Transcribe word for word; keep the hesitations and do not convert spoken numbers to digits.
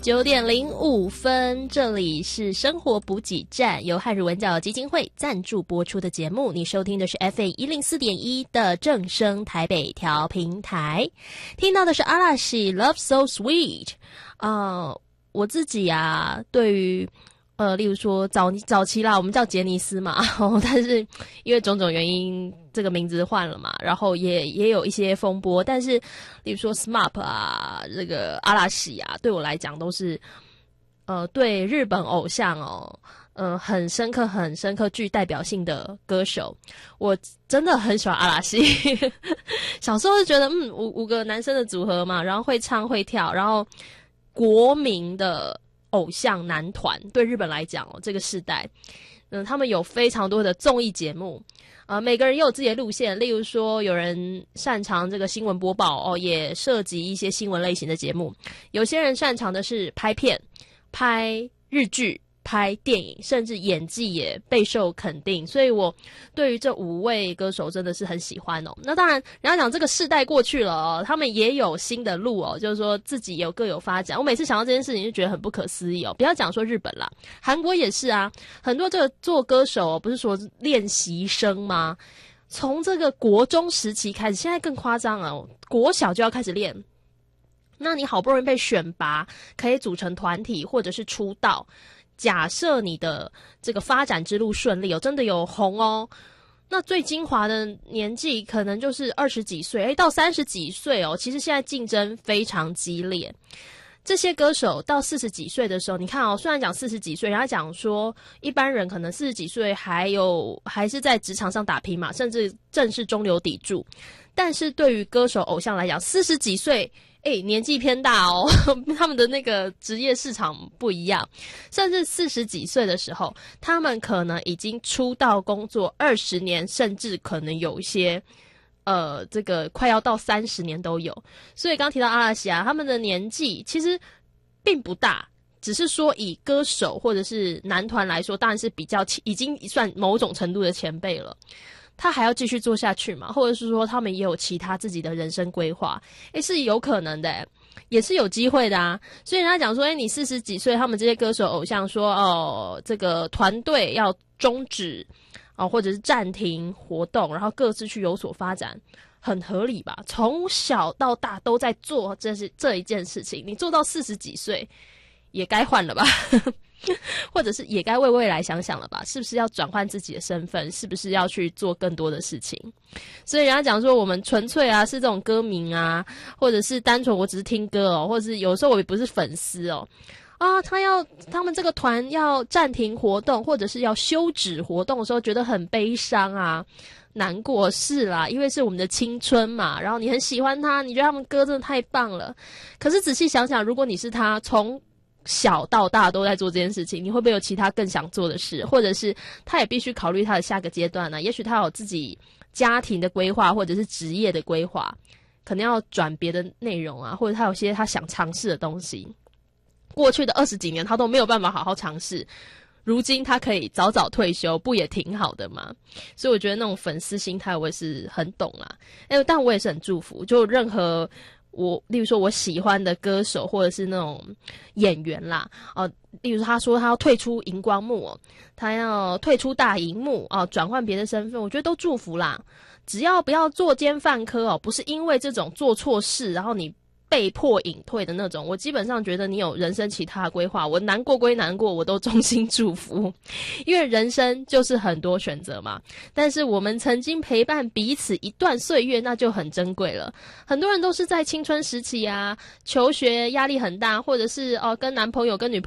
九点零五分，这里是生活补给站，由汉语文教基金会赞助播出的节目。你收听的是 F M 一零四点一的正声台北调频台，听到的是阿拉西 Love So Sweet。呃，我自己啊，对于呃，例如说早早期啦，我们叫杰尼斯嘛，哦，但是因为种种原因，这个名字换了嘛，然后也也有一些风波。但是，例如说 S M A P 啊，这个阿拉西啊，对我来讲都是呃，对日本偶像哦，呃，很深刻、很深刻、具代表性的歌手。我真的很喜欢阿拉西，小时候就觉得，嗯，五五个男生的组合嘛，然后会唱会跳，然后国民的偶像男团，对日本来讲哦，这个世代，嗯，他们有非常多的综艺节目，呃，每个人也有自己的路线。例如说，有人擅长这个新闻播报哦，也涉及一些新闻类型的节目；有些人擅长的是拍片、拍日剧、拍电影，甚至演技也备受肯定。所以我对于这五位歌手真的是很喜欢哦。那当然，人家讲这个世代过去了哦，他们也有新的路哦，就是说自己有各有发展。我每次想到这件事情就觉得很不可思议哦。不要讲说日本啦，韩国也是啊，很多这个做歌手哦，不是说练习生吗？从这个国中时期开始，现在更夸张啊，国小就要开始练。那你好不容易被选拔，可以组成团体或者是出道。假设你的这个发展之路顺利哦，真的有红哦，那最精华的年纪可能就是二十几岁，诶，到三十几岁哦，其实现在竞争非常激烈。这些歌手到四十几岁的时候，你看哦，虽然讲四十几岁，人家讲说一般人可能四十几岁还有还是在职场上打拼嘛，甚至正是中流砥柱，但是对于歌手偶像来讲，四十几岁。诶，年纪偏大哦，他们的那个职业市场不一样，甚至四十几岁的时候，他们可能已经出道工作二十年，甚至可能有一些，呃，这个快要到三十年都有。所以刚提到阿拉西亚，他们的年纪其实并不大，只是说以歌手或者是男团来说，当然是比较已经算某种程度的前辈了。他还要继续做下去嘛？或者是说他们也有其他自己的人生规划？诶，是有可能的，也是有机会的啊。所以人家讲说，诶，你四十几岁，他们这些歌手偶像说，哦，这个团队要终止哦，或者是暂停活动，然后各自去有所发展，很合理吧？从小到大都在做这是这一件事情，你做到四十几岁，也该换了吧？或者是也该为未来想想了吧，是不是要转换自己的身份，是不是要去做更多的事情。所以人家讲说我们纯粹啊是这种歌迷啊，或者是单纯我只是听歌哦，或者是有时候我也不是粉丝哦，啊他要他们这个团要暂停活动或者是要休止活动的时候觉得很悲伤啊难过，是啦，因为是我们的青春嘛，然后你很喜欢他，你觉得他们歌真的太棒了。可是仔细想想，如果你是他，从小到大都在做这件事情，你会不会有其他更想做的事？或者是他也必须考虑他的下个阶段呢？也许他有自己家庭的规划，或者是职业的规划，可能要转别的内容啊，或者他有些他想尝试的东西。过去的二十几年他都没有办法好好尝试，如今他可以早早退休，不也挺好的吗？所以我觉得那种粉丝心态我也是很懂啦。哎，但我也是很祝福，就任何我例如说我喜欢的歌手或者是那种演员啦，哦、呃，例如说他说他要退出荧光幕哦，他要退出大荧幕哦，转换别的身份，我觉得都祝福啦。只要不要作奸犯科哦，不是因为这种做错事然后你被迫隐退的那种，我基本上觉得你有人生其他的规划，我难过归难过，我都衷心祝福，因为人生就是很多选择嘛。但是我们曾经陪伴彼此一段岁月，那就很珍贵了。很多人都是在青春时期啊，求学压力很大，或者是哦、呃、跟男朋友跟女朋友